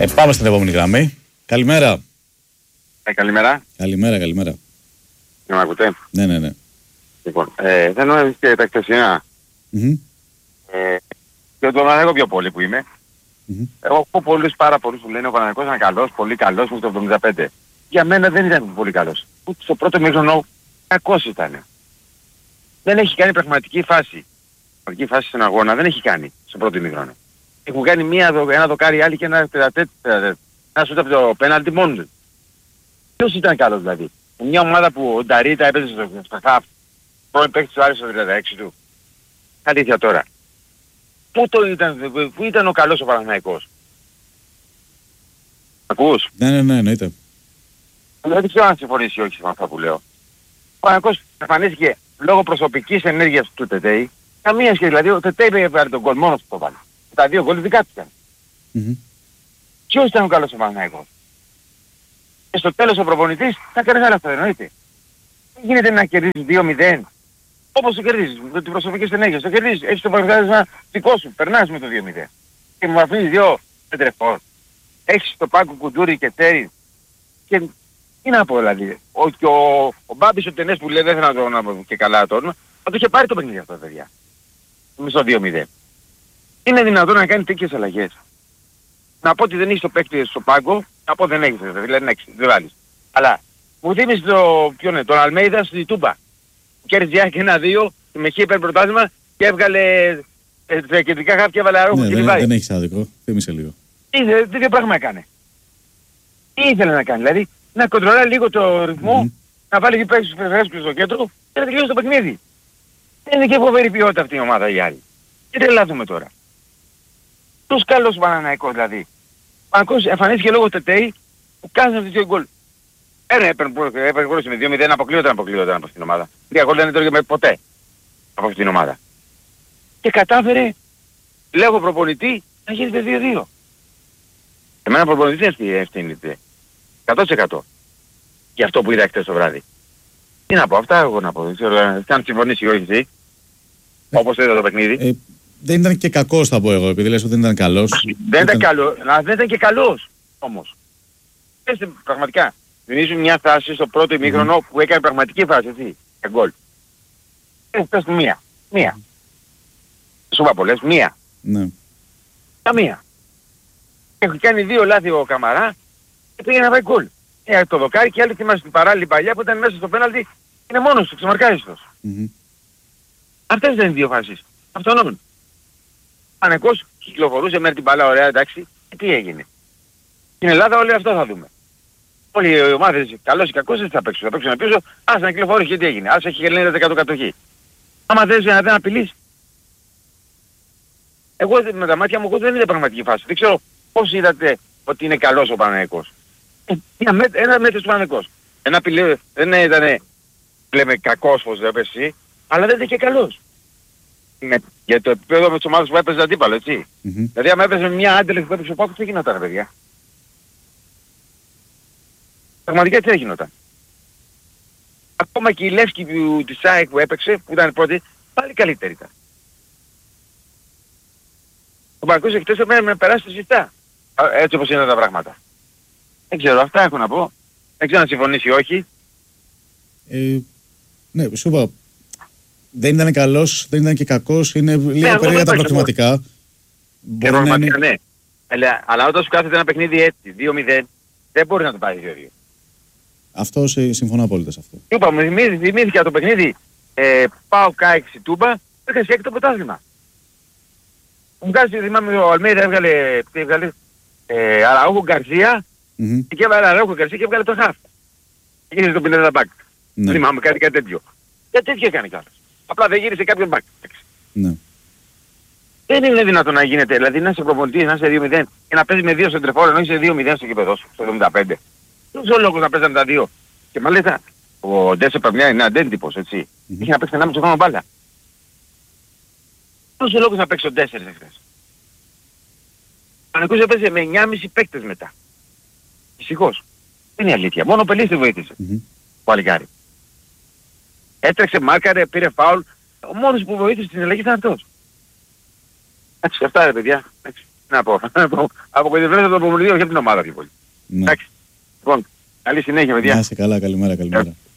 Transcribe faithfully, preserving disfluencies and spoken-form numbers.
Ε, πάμε στην επόμενη γραμμή. Καλημέρα. Ε, καλημέρα. Καλημέρα, καλημέρα. Να με ακούτε. Ναι, ναι, ναι. Λοιπόν, ε, θέλω να δεις και τα χθεσινά. Mm-hmm. Ε, και τον Παναγιώτο πιο πολύ που είμαι. Mm-hmm. Εγώ έχω πολλούς, πάρα πολλούς που λένε ο Παναγιώτος ήταν καλός, πολύ καλός, μου το εβδομήντα πέντε. Για μένα δεν ήταν πολύ καλός. Ούτε στο πρώτο μήχρονο κακός ήταν. Δεν έχει κάνει πραγματική φάση. Πραγματική φάση στον αγώνα δεν έχει κάνει στο πρώτο μήχρονο. Έχουν κάνει μία, ένα δοκάρι άλλη και ένα τετατέτ, ένα σούτ από το πέναλτι μόνο του. Ποιος ήταν καλός δηλαδή? Μια ομάδα που ο Νταρίτα έπαιζε στο, στο χαφ, πρώην παίκτης του Άρη στο τριάντα έξι του. Αλήθεια τώρα. Πού, το ήταν, πού ήταν ο καλός ο Παναθηναϊκός? Ακούς? Ναι, ναι, ναι, εννοείται. Δεν ξέρω αν συμφωνήσει ή όχι με αυτά που λέω. Ο Παναθηναϊκός εμφανίστηκε λόγω προσωπικής ενέργειας του Τετέι. Καμία σχέση, δηλαδή ο Τετέι πήγε τον γκολ μόνος που το βάλει. Τα δύο γκολ δικά του ήταν. Mm-hmm. Ποιος ήταν ο καλός ο Παναθηναϊκός? Και στο τέλος ο προπονητής θα κάνει άλλο αυτό, εννοείται. Δεν γίνεται να κερδίσεις δύο μηδέν. Όπως το κερδίζεις, με την προσωπική ενέργεια. Το κερδίζεις, έχεις το παρουσιάσμα δικό σου, περνάς με το δύο μηδέν. Και μου αφήνεις δύο πεντρεφόρ. Έχεις το πάγκο Κουντούρι και Τέρι. Και τι να πω δηλαδή. Ο, και ο, ο Μπάμπης ο Τενές που λέει δεν θέλω να το να πω και καλά το όνομα, θα το είχε πάρει το παιχνίδι αυτό, παιδιά. Μισό δύο μηδέν. Είναι δυνατόν να κάνει τέτοιες αλλαγές? Να πω ότι δεν έχεις το παίκτη στο πάγκο, να πω δεν έχεις, δηλαδή δεν έχεις, δεν βάλεις. Αλλά μου θύμισε το, ποιο είναι, τον Αλμέιδα στη Τούμπα. Κέρδισε και ένα δύο, με χίπερ πρωτάθλημα και έβγαλε ε, τα κεντρικά χαφ και έβαλε Αρόχο ναι, και δεν, Λιβάη. δεν έχεις άδικο, θύμισε λίγο. Τι, τι, τι πράγμα έκανε? Τι ήθελε να κάνει, δηλαδή να κοντρολάει λίγο το ρυθμό, mm-hmm. να βάλει και παίξεις φρέσκους στο κέντρο και να τελειώσει το παιχνίδι. Δεν είναι και φοβερή ποιότητα αυτή η ομάδα η άλλη. Και τρελάθουμε τώρα. Τους καλός Παναθηναϊκός δηλαδή. Παναθηναϊκός εμφανίστηκε λόγω Τετέι που κάνει αυτοί δύο γκολ. Ένα έπαιρνε γκολ με δύο μηδέν, αποκλείονταν, αποκλείονταν από αυτήν την ομάδα. Τρία γκολ δεν έτρωγε ποτέ από αυτήν την ομάδα. Και κατάφερε, λέγω προπονητή, να γίνεται δύο δύο. Εμένα προπονητή ευθύνεται. εκατό τοις εκατό. Για αυτό που είδα χτες το βράδυ. Τι να πω, αυτά εγώ να πω. Δεν ξέρω αν συμφωνήσει ή όχι εσύ. Ε, όπως είδα το παιχνίδι. Ε, δεν ήταν και κακός θα πω εγώ, επειδή λες ότι δεν ήταν καλός. Δεν ήταν καλός, δεν ήταν και καλός όμως. Έστε πραγματικά. Θυμίζουν μια φάση στο πρώτο ημίχρονο mm. που έκανε πραγματική φάση, έτσι, για γκολ. Έφτασε του μία. Μία. Σου είπα πολλές, μία. Ναι. Καμία. Έχει κάνει δύο λάθη ο Καμαρά και πήγε να πάει γκολ. Ε, το δοκάρι και άλλη θυμάσαι την παράλληλη παλιά που ήταν μέσα στο πέναλτι, είναι μόνος του, ξεμαρκάριστος. Mm-hmm. Αυτές δεν είναι δύο φάσεις. Αυτονόμουν. Πανεκός κυκλοφορούσε με την μπάλα, ωραία, εντάξει. Και τι έγινε? Στην Ελλάδα όλοι αυτό θα δούμε. Όλοι οι ομάδες, καλός ή κακός, δεν θα παίξουν. Θα παίξουν πίσω, ας να κυκλοφορήσει και τι έγινε. Ας έχει ενενήντα τοις εκατό κατοχή. Άμα θες να δεν απειλείς. Εγώ με τα μάτια μου εγώ δεν είναι πραγματική φάση. Δεν ξέρω πώς είδατε ότι είναι καλός ο Παναθηναϊκός. Ε, ένα μέτρο του Παναθηναϊκός. Ένα πηλέ, δεν ήταν, λέμε κακός πως δεν έπαιζε εσύ, αλλά δεν ήταν και καλός. Με, για το επίπεδο με τις ομάδες που έπαιζε αντίπαλο, έτσι. Mm-hmm. Δηλαδή άμα έπαιζε μια άντελεχ που έπαιζε ο Πάκος, τι γινόταν, παιδιά? Πραγματικά τι γινόταν? Ακόμα και η Λεύσκη του, της ΑΕΚ που έπαιξε, που ήταν πρώτη, πάλι καλύτερη ήταν. Ο Παναθηναϊκός εκτός έπρεπε να περάσει τη ζητά. Έτσι όπως είναι τα πράγματα. Δεν ξέρω, αυτά έχω να πω. Δεν ξέρω αν συμφωνήσει ή όχι. Ε, ναι, σου είπα, δεν ήταν καλός, δεν ήταν και κακός, είναι λίγο ναι, περίεργα τα προβληματικά. Μπορεί να είναι... ναι. Αλλά, αλλά όταν σου κάθεται ένα παιχνίδι έτσι, δύο μηδέν, δεν μπορεί να το πάει δύο δύο. Αυτό συμφωνώ απόλυτα σε αυτό. Είπα, μου θυμήθηκα το παιχνίδι ε, πάω κάξι Τούμπα, έχασε έκτο πρωτάθλημα. Μου κάνει, θυμάμαι, ο Αλμέιδα έβγαλε, έβγαλε ε, Αραούχο Γκαρσία mm-hmm. και έβγαλε Αραούχο Γκαρσία και έβγαλε το χαφ. Και γύρισε τον πενήντα μπακ. Ναι. Θυμάμαι κάτι, κάτι τέτοιο. Και τέτοιο έκανε κιόλας. Απλά δεν γύρισε κάποιον μπακ. Ναι. Δεν είναι δυνατόν να γίνεται, δηλαδή να είσαι προπονητής, να είσαι δύο μηδέν και να παίζει με δύο σεντρεφόρ ενώ είσαι δύο μηδέν στο κήπεδο σου, στο εβδομήντα πέντε. Δεν ξέρω λόγος να παίζανε τα δύο. Και μάλιστα ο Ντέσε Παμιά είναι αντέντυπος, έτσι. Mm-hmm. Είχε να παίξει ενάμιση χρόνο μπάλα. Τόσο λόγος να παίξει ο Ντέσσερ εχθές. Ο Παναθηναϊκός έπαιζε με εννιάμισι παίκτες μετά. Δυστυχώς. Δεν είναι αλήθεια. Μόνο ο Πελής τη βοήθησε. Mm-hmm. Ο Αλικάρη. Έτρεξε, μάρκαρε, πήρε φάουλ. Ο μόνος που βοήθησε την αλλαγή ήταν αυτός. Εντάξει, αυτά ρε παιδιά. Εντάξει. Να πω. Απογοητευμένος από τον προπονητή, όχι από την ομάδα πιο πολύ. Ναι. Εντάξει. Λοιπόν, καλή συνέχεια, παιδιά. Να είσαι καλά, καλημέρα, καλημέρα.